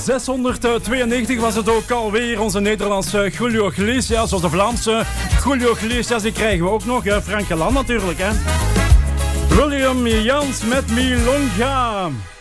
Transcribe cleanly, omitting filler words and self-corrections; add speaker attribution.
Speaker 1: 692 was het ook alweer. Onze Nederlandse Julio Iglesias, zoals de Vlaamse Julio Iglesias, die krijgen we ook nog. Frank Geland natuurlijk, hè. William Jans met Milonga.